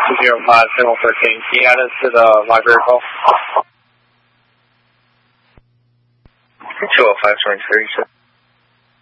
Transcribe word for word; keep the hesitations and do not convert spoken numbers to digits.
two zero five, signal thirteen. Can you add us to the library call? two oh five, sorry, thirty-seven.